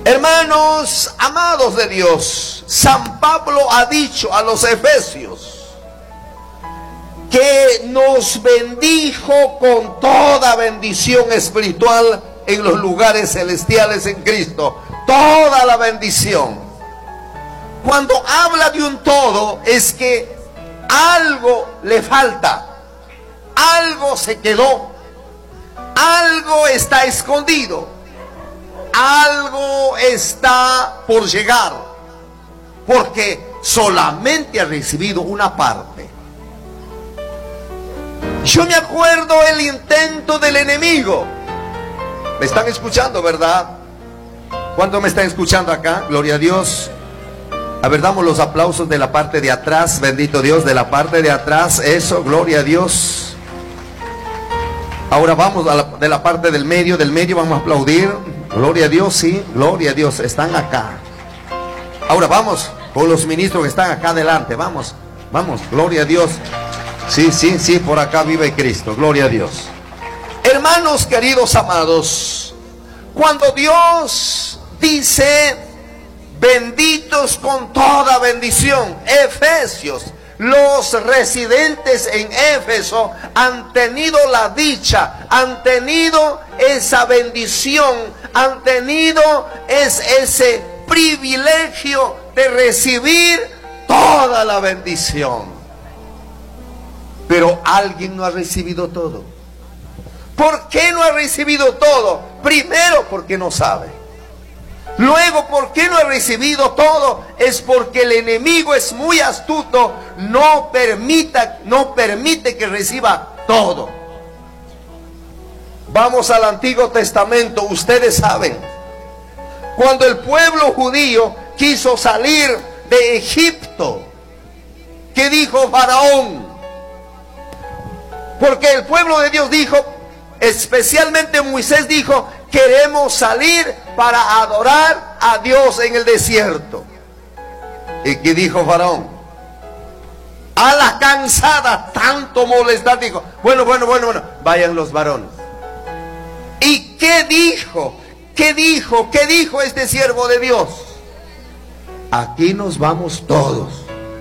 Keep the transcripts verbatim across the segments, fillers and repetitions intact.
Hermanos amados de Dios, San Pablo ha dicho a los efesios que nos bendijo con toda bendición espiritual en los lugares celestiales en Cristo. Toda la bendición. Cuando habla de un todo, es que algo le falta, algo se quedó, algo está escondido, algo está por llegar, porque solamente ha recibido una parte. Yo me acuerdo el intento del enemigo. ¿Me están escuchando, verdad? ¿Cuánto me están escuchando acá? Gloria a Dios. A ver, damos los aplausos de la parte de atrás. Bendito Dios, de la parte de atrás. Eso, gloria a Dios. Ahora vamos a la, de la parte del medio. Del medio vamos a aplaudir. Gloria a Dios, sí, gloria a Dios. Están acá. Ahora vamos con los ministros que están acá adelante. Vamos, vamos, gloria a Dios. Sí, sí, sí, por acá vive Cristo. Gloria a Dios. Hermanos queridos amados, cuando Dios dice benditos con toda bendición, Efesios, los residentes en Éfeso han tenido la dicha, han tenido esa bendición, han tenido es, ese privilegio de recibir toda la bendición. Pero alguien no ha recibido todo. ¿Por qué no ha recibido todo? Primero, porque no sabe. Luego, ¿por qué no ha recibido todo? Es porque el enemigo es muy astuto. No permita, no permite que reciba todo. Vamos al Antiguo Testamento. Ustedes saben, cuando el pueblo judío quiso salir de Egipto, ¿qué dijo Faraón? Porque el pueblo de Dios dijo, especialmente Moisés dijo, queremos salir para adorar a Dios en el desierto. ¿Y qué dijo Faraón? A la cansada, tanto molestar, dijo, bueno, bueno, bueno, bueno, vayan los varones. ¿Y qué dijo? ¿Qué dijo? ¿Qué dijo este siervo de Dios? Aquí nos vamos todos.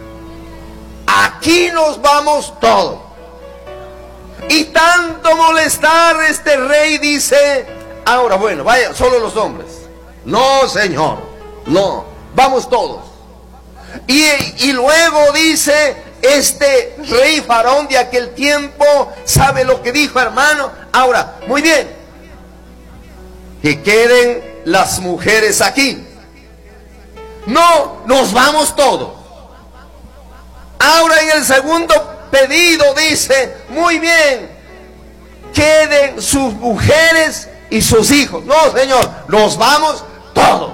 Aquí nos vamos todos. Y tanto molestar, este rey dice, ahora bueno, vayan solo los hombres. No, señor, no, vamos todos. Y, y luego dice, este rey Faraón de aquel tiempo, ¿sabe lo que dijo, hermano? Ahora, muy bien, que queden las mujeres aquí. No, nos vamos todos. Ahora en el segundo pedido dice, muy bien, queden sus mujeres y sus hijos. No, señor, nos vamos todos.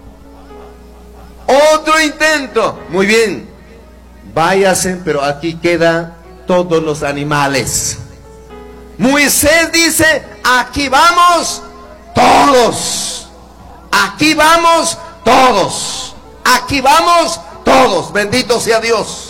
Otro intento, muy bien, váyase, pero aquí quedan todos los animales. Moisés dice, aquí vamos todos. Aquí vamos todos. Aquí vamos todos. Bendito sea Dios.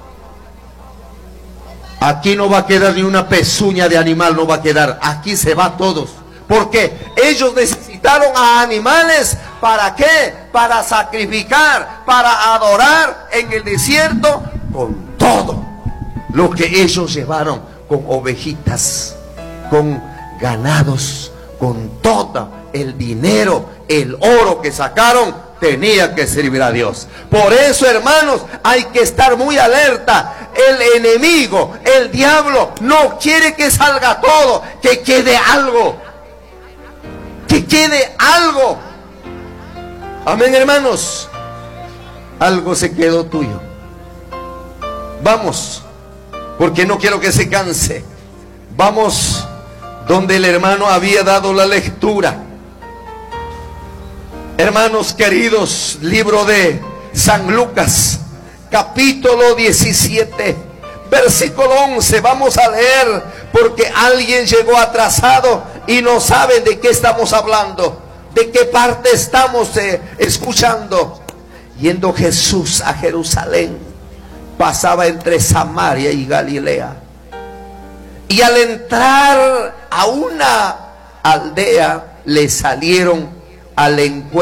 Aquí no va a quedar ni una pezuña de animal, no va a quedar. Aquí se va todos. Porque ellos necesitaron a animales. ¿Para qué? Para sacrificar, para adorar en el desierto con todo lo que ellos llevaron, con ovejitas, con ganados, con todo el dinero, el oro que sacaron, tenía que servir a Dios. Por eso, hermanos, hay que estar muy alerta. El enemigo, el diablo, no quiere que salga todo, que quede algo. Que quede algo. Amén, hermanos. Algo se quedó tuyo. Vamos, porque no quiero que se canse. Vamos donde el hermano había dado la lectura. Hermanos queridos, libro de San Lucas, capítulo diecisiete, versículo once. Vamos a leer porque alguien llegó atrasado y no sabe de qué estamos hablando, de qué parte estamos eh, escuchando. Yendo Jesús a Jerusalén, pasaba entre Samaria y Galilea. Y al entrar a una aldea, le salieron al encuentro